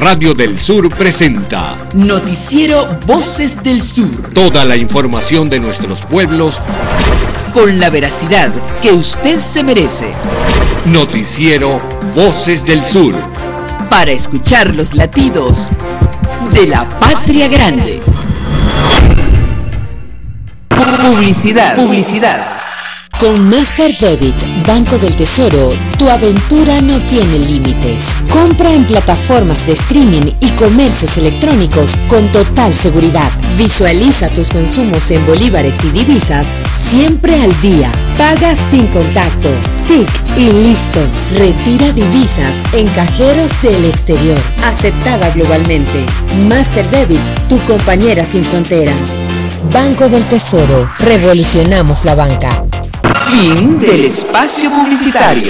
Radio del Sur presenta Noticiero Voces del Sur. Toda la información de nuestros pueblos con la veracidad que usted se merece. Noticiero Voces del Sur. Para escuchar los latidos de la patria grande. Publicidad. Con Master Debit, Banco del Tesoro, tu aventura no tiene límites. Compra en plataformas de streaming y comercios electrónicos con total seguridad. Visualiza tus consumos en bolívares y divisas siempre al día. Paga sin contacto. TIC y listo. Retira divisas en cajeros del exterior. Aceptada globalmente. Master Debit, tu compañera sin fronteras. Banco del Tesoro. Revolucionamos la banca. Fin del espacio publicitario.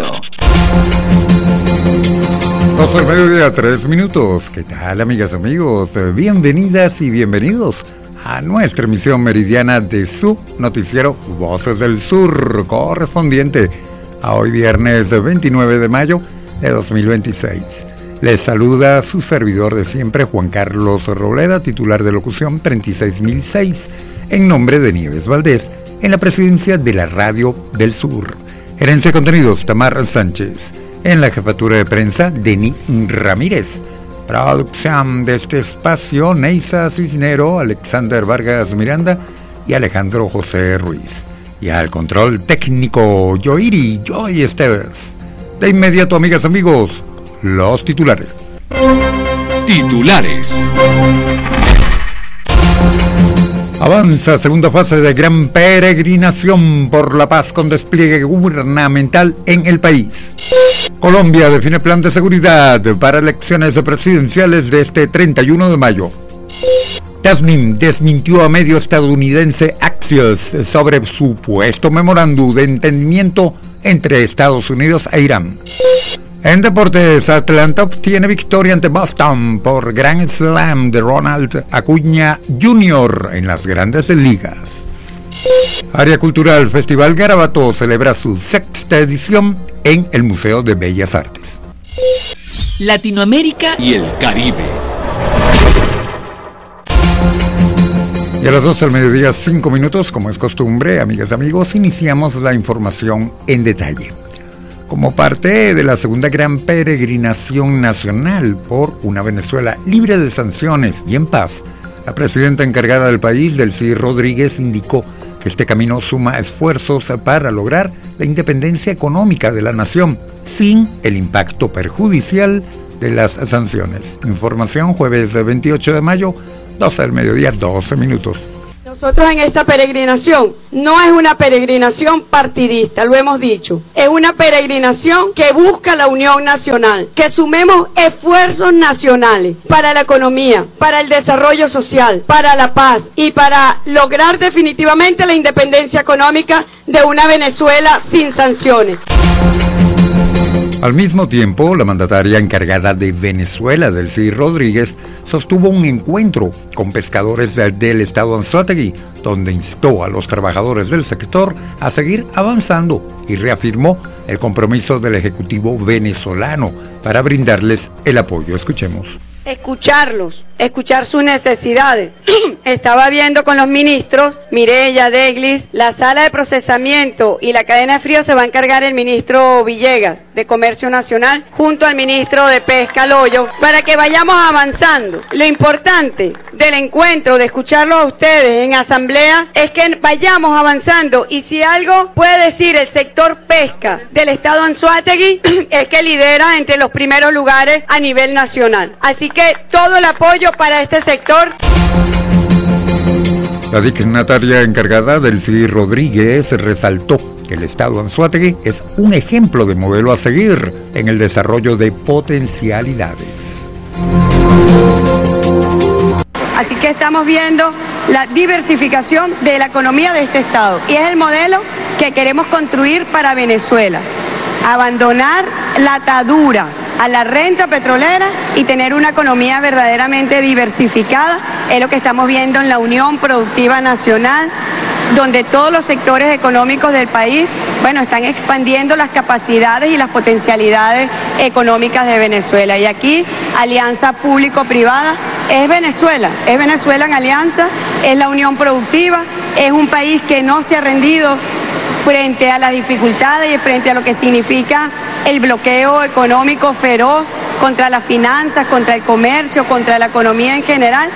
12:03. ¿Qué tal, amigas y amigos? Bienvenidas y bienvenidos a nuestra emisión meridiana de su noticiero Voces del Sur, correspondiente a hoy viernes 29 de mayo de 2026. Les saluda su servidor de siempre, Juan Carlos Robleda, titular de locución 36006, en nombre de Nieves Valdés, en la presidencia de la Radio del Sur. Gerencia de contenidos, Tamar Sánchez. En la jefatura de prensa, Denis Ramírez. Producción de este espacio, Neisa Cisnero, Alexander Vargas Miranda y Alejandro José Ruiz. Y al control técnico, Joy Esteves. De inmediato, amigas y amigos, los titulares. Avanza segunda fase de gran peregrinación por la paz con despliegue gubernamental en el país. Colombia define plan de seguridad para elecciones presidenciales de este 31 de mayo. Tasnim desmintió a medio estadounidense Axios sobre supuesto memorándum de entendimiento entre Estados Unidos e Irán. En deportes, Atlanta obtiene victoria ante Boston por Grand Slam de Ronald Acuña Jr. en las Grandes Ligas. Área cultural, Festival Garabato celebra su sexta edición en el Museo de Bellas Artes. Latinoamérica y el Caribe. Y a las 12 del mediodía, 5 minutos, como es costumbre, amigas y amigos, iniciamos la información en detalle. Como parte de la segunda gran peregrinación nacional por una Venezuela libre de sanciones y en paz, la presidenta encargada del país, Delcy Rodríguez, indicó que este camino suma esfuerzos para lograr la independencia económica de la nación, sin el impacto perjudicial de las sanciones. Información jueves 28 de mayo, 12 del mediodía, 12 minutos. Nosotros en esta peregrinación no es una peregrinación partidista, lo hemos dicho. Es una peregrinación que busca la unión nacional, que sumemos esfuerzos nacionales para la economía, para el desarrollo social, para la paz y para lograr definitivamente la independencia económica de una Venezuela sin sanciones. Al mismo tiempo, la mandataria encargada de Venezuela, Delcy Rodríguez, sostuvo un encuentro con pescadores del estado Anzoátegui, donde instó a los trabajadores del sector a seguir avanzando y reafirmó el compromiso del Ejecutivo venezolano para brindarles el apoyo. Escuchemos. Escucharlos, escuchar sus necesidades. Estaba viendo con los ministros, Mireya, Deglis, la sala de procesamiento y la cadena de frío se va a encargar el ministro Villegas de Comercio Nacional junto al ministro de Pesca, Loyo, para que vayamos avanzando. Lo importante del encuentro, de escucharlos a ustedes en asamblea, es que vayamos avanzando y si algo puede decir el sector pesca del estado Anzoátegui es que lidera entre los primeros lugares a nivel nacional. Así que todo el apoyo para este sector. La dignataria encargada, Delcy Rodríguez, resaltó que el estado Anzoátegui es un ejemplo de modelo a seguir en el desarrollo de potencialidades. Así que estamos viendo la diversificación de la economía de este estado y es el modelo que queremos construir para Venezuela. Abandonar las ataduras a la renta petrolera y tener una economía verdaderamente diversificada es lo que estamos viendo en la Unión Productiva Nacional donde todos los sectores económicos del país, están expandiendo las capacidades y las potencialidades económicas de Venezuela. Y aquí, alianza público-privada es Venezuela en alianza, es la unión productiva, es un país que no se ha rendido frente a las dificultades y frente a lo que significa el bloqueo económico feroz contra las finanzas, contra el comercio, contra la economía en general.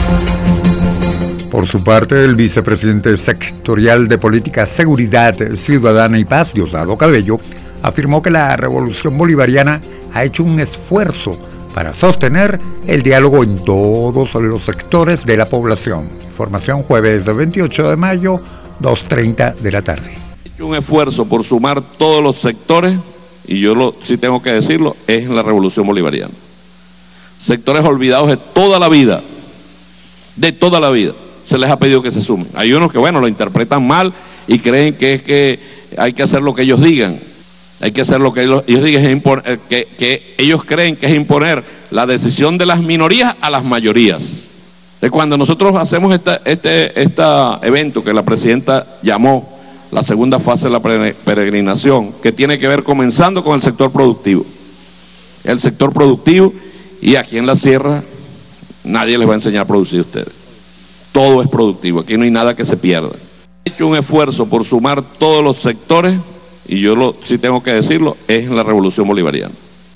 Por su parte, el vicepresidente sectorial de Política, Seguridad Ciudadana y Paz, Diosdado Cabello, afirmó que la revolución bolivariana ha hecho un esfuerzo para sostener el diálogo en todos los sectores de la población. Información jueves 28 de mayo, 2:30 de la tarde. Ha hecho un esfuerzo por sumar todos los sectores, y yo sí tengo que decirlo, es la revolución bolivariana. Sectores olvidados de toda la vida, se les ha pedido que se sumen. Hay unos que, lo interpretan mal y creen que es que hay que hacer lo que ellos digan. Hay que hacer lo que ellos digan, que ellos creen que es imponer la decisión de las minorías a las mayorías. De cuando nosotros hacemos este evento que la presidenta llamó la segunda fase de la peregrinación, que tiene que ver comenzando con el sector productivo. El sector productivo, y aquí en la sierra nadie les va a enseñar a producir a ustedes. Todo es productivo, aquí no hay nada que se pierda. Ha hecho un esfuerzo por sumar todos los sectores, y yo sí tengo que decirlo, es la revolución bolivariana.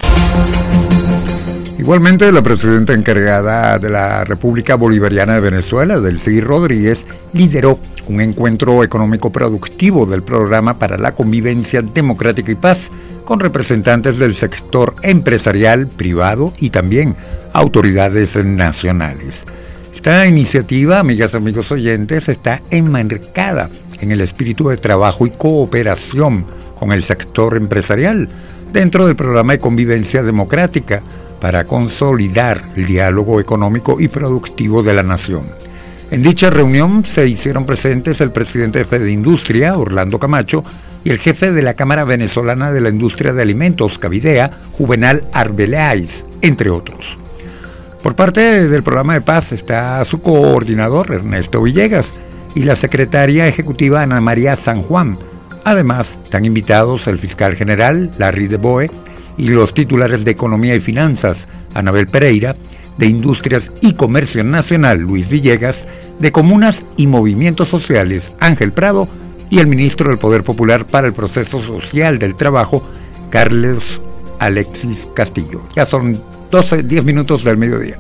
Igualmente, la presidenta encargada de la República Bolivariana de Venezuela, Delcy Rodríguez, lideró un encuentro económico productivo del Programa para la Convivencia Democrática y Paz, con representantes del sector empresarial, privado y también autoridades nacionales. Esta iniciativa, amigas y amigos oyentes, está enmarcada en el espíritu de trabajo y cooperación con el sector empresarial dentro del Programa de Convivencia Democrática para consolidar el diálogo económico y productivo de la nación. En dicha reunión se hicieron presentes el presidente de FEDEINDUSTRIA, Orlando Camacho, y el jefe de la Cámara Venezolana de la Industria de Alimentos, Cavidea, Juvenal Arbeláez, entre otros. Por parte del Programa de Paz está su coordinador, Ernesto Villegas, y la secretaria ejecutiva, Ana María San Juan. Además, están invitados el fiscal general, Larry de Boe, y los titulares de Economía y Finanzas, Anabel Pereira, de Industrias y Comercio Nacional, Luis Villegas, de Comunas y Movimientos Sociales, Ángel Prado, y el ministro del Poder Popular para el Proceso Social del Trabajo, Carlos Alexis Castillo. Ya son 10 minutos del mediodía.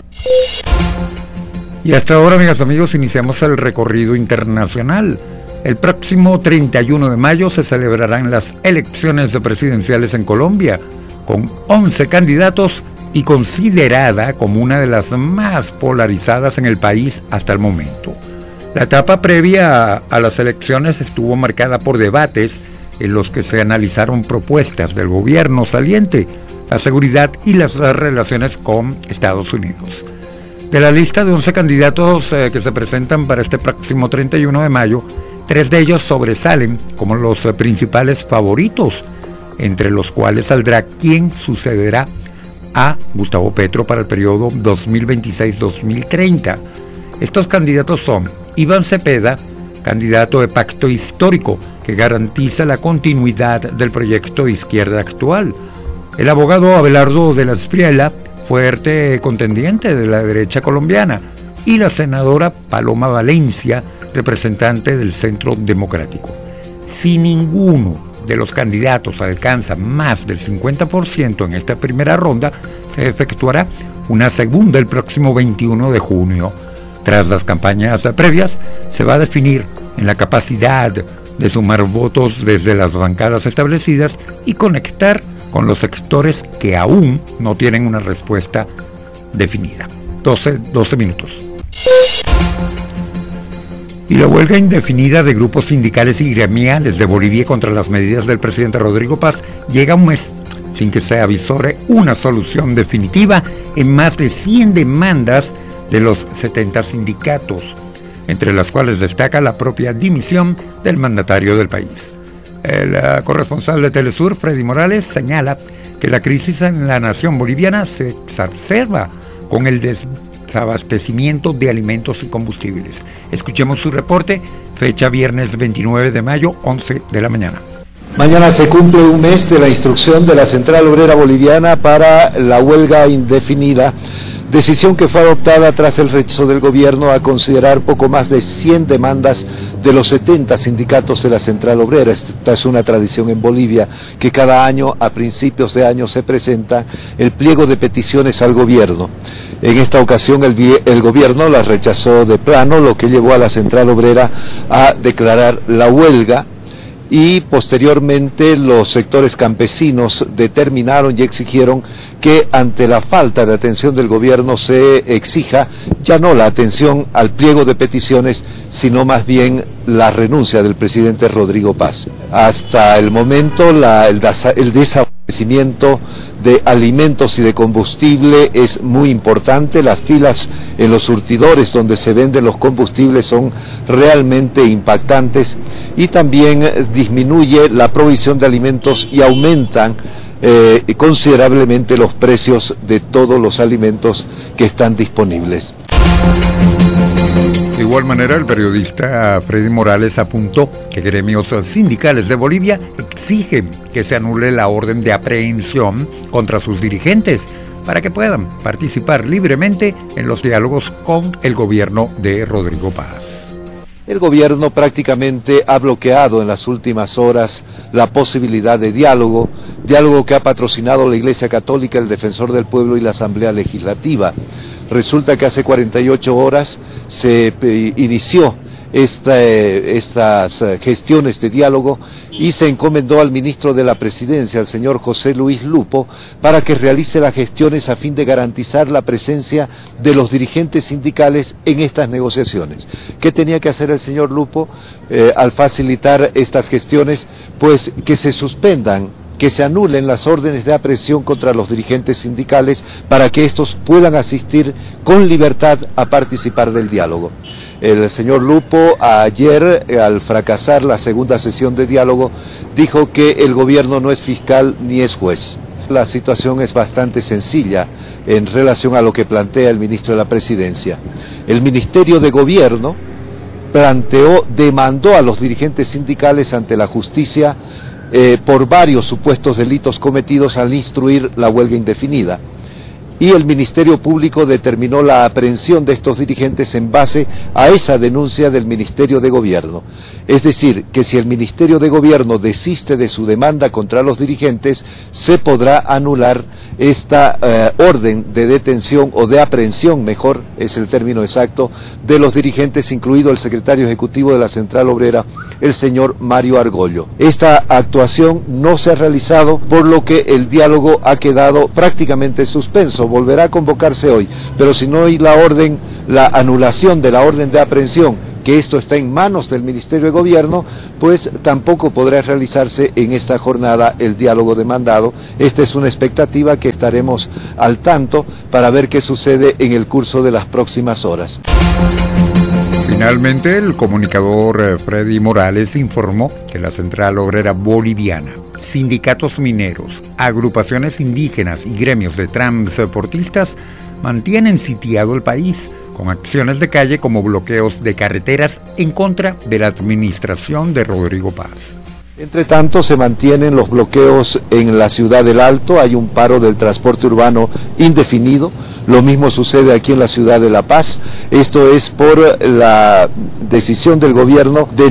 Y hasta ahora, amigas y amigos, iniciamos el recorrido internacional. El próximo 31 de mayo se celebrarán las elecciones presidenciales en Colombia, con 11 candidatos y considerada como una de las más polarizadas en el país hasta el momento. La etapa previa a las elecciones estuvo marcada por debates en los que se analizaron propuestas del gobierno saliente, la seguridad y las relaciones con Estados Unidos. De la lista de 11 candidatos que se presentan para este próximo 31 de mayo, 3 de ellos sobresalen como los principales favoritos, entre los cuales saldrá quién sucederá a Gustavo Petro para el periodo 2026-2030. Estos candidatos son Iván Cepeda, candidato de Pacto Histórico, que garantiza la continuidad del proyecto de izquierda actual. El abogado Abelardo de la Espriella, fuerte contendiente de la derecha colombiana, y la senadora Paloma Valencia, representante del Centro Democrático. Si ninguno de los candidatos alcanza más del 50% en esta primera ronda, se efectuará una segunda el próximo 21 de junio. Tras las campañas previas, se va a definir en la capacidad de sumar votos desde las bancadas establecidas y conectar con los sectores que aún no tienen una respuesta definida. 12 minutos. Y la huelga indefinida de grupos sindicales y gremiales de Bolivia contra las medidas del presidente Rodrigo Paz llega un mes sin que se avisore una solución definitiva en más de 100 demandas de los 70 sindicatos, entre las cuales destaca la propia dimisión del mandatario del país. El corresponsal de Telesur, Freddy Morales, señala que la crisis en la nación boliviana se exacerba con el desabastecimiento de alimentos y combustibles. Escuchemos su reporte, fecha viernes 29 de mayo, 11 de la mañana. Mañana se cumple un mes de la instrucción de la Central Obrera Boliviana para la huelga indefinida, decisión que fue adoptada tras el rechazo del gobierno a considerar poco más de 100 demandas de los 70 sindicatos de la Central Obrera. Esta es una tradición en Bolivia que cada año, a principios de año, se presenta el pliego de peticiones al gobierno. En esta ocasión el gobierno las rechazó de plano, lo que llevó a la Central Obrera a declarar la huelga, y posteriormente los sectores campesinos determinaron y exigieron que ante la falta de atención del gobierno se exija ya no la atención al pliego de peticiones, sino más bien la renuncia del presidente Rodrigo Paz. Hasta el momento el desabastecimiento de alimentos y de combustible es muy importante. Las filas en los surtidores donde se venden los combustibles son realmente impactantes, y también disminuye la provisión de alimentos y aumentan considerablemente los precios de todos los alimentos que están disponibles. De igual manera, el periodista Freddy Morales apuntó que gremios sindicales de Bolivia exigen que se anule la orden de aprehensión contra sus dirigentes para que puedan participar libremente en los diálogos con el gobierno de Rodrigo Paz. El gobierno prácticamente ha bloqueado en las últimas horas la posibilidad de diálogo que ha patrocinado la Iglesia Católica, el Defensor del Pueblo y la Asamblea Legislativa. Resulta que hace 48 horas se inició estas gestiones de diálogo y se encomendó al ministro de la Presidencia, el señor José Luis Lupo, para que realice las gestiones a fin de garantizar la presencia de los dirigentes sindicales en estas negociaciones. ¿Qué tenía que hacer el señor Lupo al facilitar estas gestiones? Pues que se suspendan, que se anulen las órdenes de aprehensión contra los dirigentes sindicales para que estos puedan asistir con libertad a participar del diálogo. El señor Lupo ayer, al fracasar la segunda sesión de diálogo, dijo que el gobierno no es fiscal ni es juez. La situación es bastante sencilla en relación a lo que plantea el ministro de la Presidencia. El Ministerio de Gobierno demandó a los dirigentes sindicales ante la justicia por varios supuestos delitos cometidos al instruir la huelga indefinida, y el Ministerio Público determinó la aprehensión de estos dirigentes en base a esa denuncia del Ministerio de Gobierno. Es decir, que si el Ministerio de Gobierno desiste de su demanda contra los dirigentes, se podrá anular esta orden de detención o de aprehensión, mejor es el término exacto, de los dirigentes, incluido el secretario ejecutivo de la Central Obrera, el señor Mario Argollo. Esta actuación no se ha realizado, por lo que el diálogo ha quedado prácticamente suspenso. Volverá a convocarse hoy, pero si no hay la anulación de la orden de aprehensión, que esto está en manos del Ministerio de Gobierno, pues tampoco podrá realizarse en esta jornada el diálogo demandado. Esta es una expectativa que estaremos al tanto para ver qué sucede en el curso de las próximas horas. Finalmente, el comunicador Freddy Morales informó que la Central Obrera Boliviana, sindicatos mineros, agrupaciones indígenas y gremios de transportistas mantienen sitiado el país con acciones de calle como bloqueos de carreteras en contra de la administración de Rodrigo Paz. Entre tanto, se mantienen los bloqueos en la ciudad del Alto, hay un paro del transporte urbano indefinido. Lo mismo sucede aquí en la ciudad de La Paz. Esto es por la decisión del gobierno de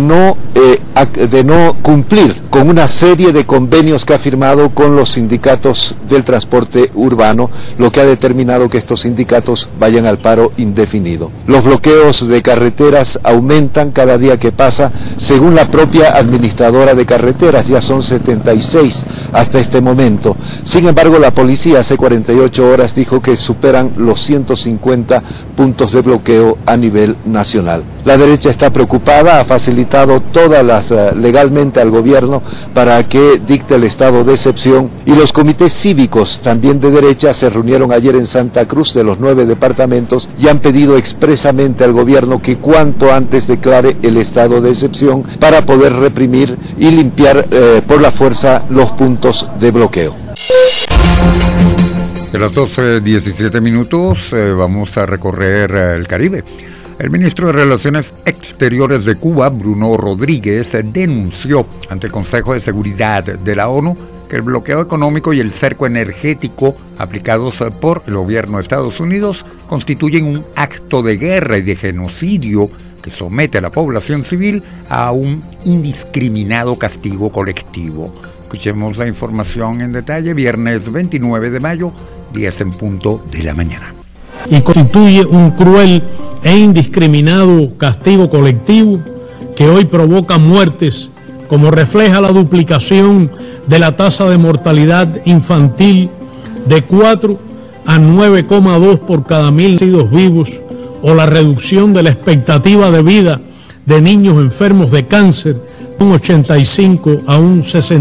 no cumplir con una serie de convenios que ha firmado con los sindicatos del transporte urbano, lo que ha determinado que estos sindicatos vayan al paro indefinido. Los bloqueos de carreteras aumentan cada día que pasa, según la propia administradora de carreteras, ya son 76 hasta este momento. Sin embargo, la policía hace 48 horas dijo que superan los 150 puntos de bloqueo a nivel nacional. La derecha está preocupada, ha facilitado todas las legalmente al gobierno para que dicte el estado de excepción, y los comités cívicos también de derecha se reunieron ayer en Santa Cruz de los 9 departamentos y han pedido expresamente al gobierno que cuanto antes declare el estado de excepción para poder reprimir y limpiar por la fuerza los puntos de bloqueo. De las 12:17 minutos vamos a recorrer el Caribe. El ministro de Relaciones Exteriores de Cuba, Bruno Rodríguez, denunció ante el Consejo de Seguridad de la ONU que el bloqueo económico y el cerco energético aplicados por el gobierno de Estados Unidos constituyen un acto de guerra y de genocidio que somete a la población civil a un indiscriminado castigo colectivo. Escuchemos la información en detalle, viernes 29 de mayo, 10 en punto de la mañana. Y constituye un cruel e indiscriminado castigo colectivo que hoy provoca muertes, como refleja la duplicación de la tasa de mortalidad infantil de 4 a 9,2 por cada 1.000 nacidos vivos, o la reducción de la expectativa de vida de niños enfermos de cáncer de un 85 a un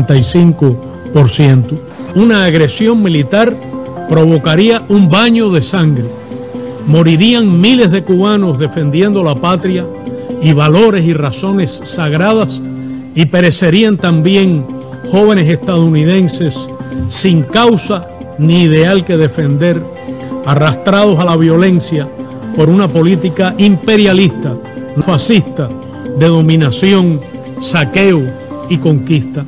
65%. Una agresión militar provocaría un baño de sangre. Morirían miles de cubanos defendiendo la patria y valores y razones sagradas, y perecerían también jóvenes estadounidenses sin causa ni ideal que defender, arrastrados a la violencia por una política imperialista, fascista, de dominación, saqueo y conquista.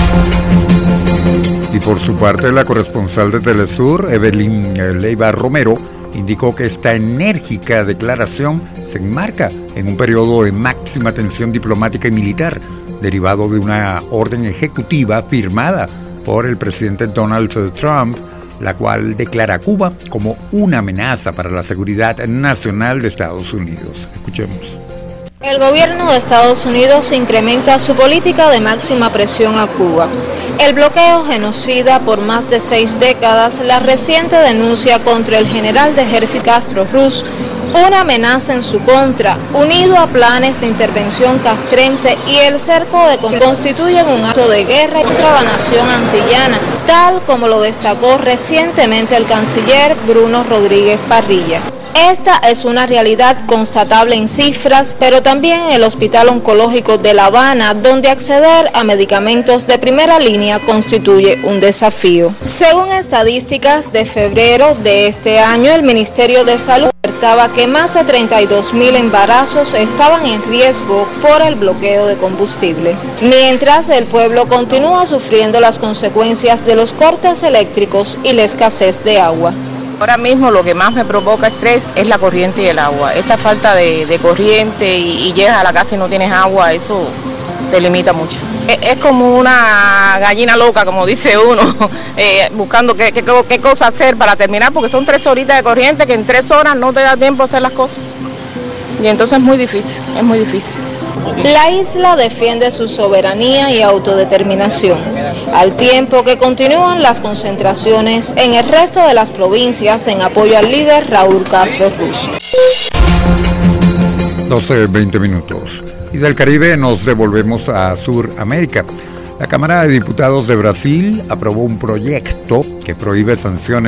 Y por su parte, la corresponsal de Telesur, Evelyn Leiva Romero, indicó que esta enérgica declaración se enmarca en un periodo de máxima tensión diplomática y militar, derivado de una orden ejecutiva firmada por el presidente Donald Trump, la cual declara a Cuba como una amenaza para la seguridad nacional de Estados Unidos. Escuchemos. El gobierno de Estados Unidos incrementa su política de máxima presión a Cuba. El bloqueo genocida por más de 6 décadas, la reciente denuncia contra el general de ejército Castro Ruz, una amenaza en su contra, unido a planes de intervención castrense y el cerco de constituyen un acto de guerra contra la nación antillana, tal como lo destacó recientemente el canciller Bruno Rodríguez Parrilla. Esta es una realidad constatable en cifras, pero también en el Hospital Oncológico de La Habana, donde acceder a medicamentos de primera línea constituye un desafío. Según estadísticas de febrero de este año, el Ministerio de Salud alertaba que más de 32.000 embarazos estaban en riesgo por el bloqueo de combustible. Mientras el pueblo continúa sufriendo las consecuencias de los cortes eléctricos y la escasez de agua. Ahora mismo lo que más me provoca estrés es la corriente y el agua. Esta falta de corriente y llegas a la casa y no tienes agua, eso te limita mucho. Es como una gallina loca, como dice uno, buscando qué cosa hacer para terminar, porque son 3 horitas de corriente que en 3 horas no te da tiempo a hacer las cosas. Y entonces es muy difícil. La isla defiende su soberanía y autodeterminación, al tiempo que continúan las concentraciones en el resto de las provincias en apoyo al líder Raúl Castro Ruz. 12:20 minutos. Y del Caribe nos devolvemos a Sudamérica. La Cámara de Diputados de Brasil aprobó un proyecto que prohíbe sanciones